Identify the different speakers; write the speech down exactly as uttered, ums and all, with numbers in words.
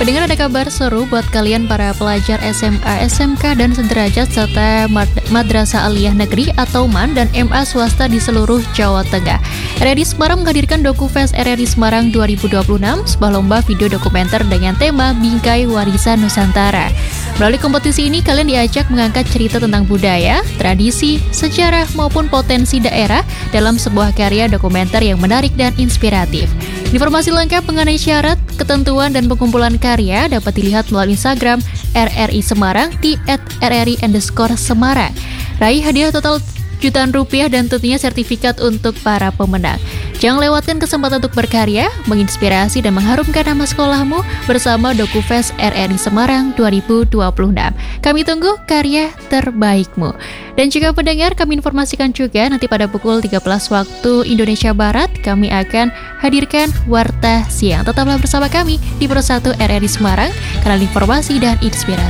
Speaker 1: Pendengar, ada kabar seru buat kalian para pelajar S M A, S M K, dan sederajat serta Mad- Madrasah Aliyah Negeri atau M A N dan M A swasta di seluruh Jawa Tengah. R R I Semarang menghadirkan DokuFest R R I Semarang dua ribu dua puluh enam, sebuah lomba video dokumenter dengan tema Bingkai Warisan Nusantara. Melalui kompetisi ini, kalian diajak mengangkat cerita tentang budaya, tradisi, sejarah, maupun potensi daerah dalam sebuah karya dokumenter yang menarik dan inspiratif. Informasi lengkap mengenai syarat, ketentuan, dan pengumpulan karya dapat dilihat melalui Instagram R R I Semarang di et r r i underscore Semarang. Raih hadiah total jutaan rupiah dan tentunya sertifikat untuk para pemenang. Jangan lewatkan kesempatan untuk berkarya, menginspirasi, dan mengharumkan nama sekolahmu bersama DokuFest R R I Semarang dua ribu dua puluh enam. Kami tunggu karya terbaikmu. Dan juga pendengar, kami informasikan juga nanti pada pukul tiga belas waktu Indonesia Barat, kami akan hadirkan Warta Siang. Tetaplah bersama kami di Pro satu R R I Semarang, kanal informasi dan inspirasi.